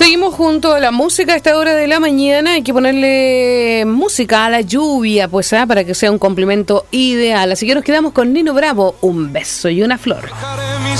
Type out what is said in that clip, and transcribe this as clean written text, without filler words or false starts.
Seguimos junto a la música a esta hora de la mañana. Hay que ponerle música a la lluvia, pues, para que sea un complemento ideal. Así que nos quedamos con Nino Bravo, Un beso y una flor.